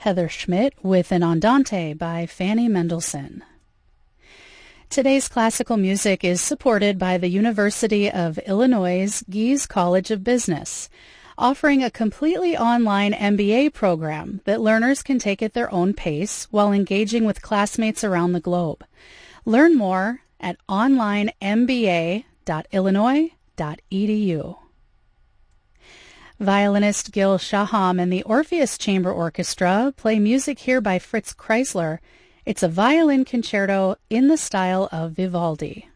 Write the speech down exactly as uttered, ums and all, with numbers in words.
Heather Schmidt with an Andante by Fanny Mendelssohn. Today's classical music is supported by the University of Illinois' Gies College of Business, offering a completely online M B A program that learners can take at their own pace while engaging with classmates around the globe. Learn more at online m b a dot illinois dot e d u. Violinist Gil Shaham and the Orpheus Chamber Orchestra play music here by Fritz Kreisler. It's a violin concerto in the style of Vivaldi.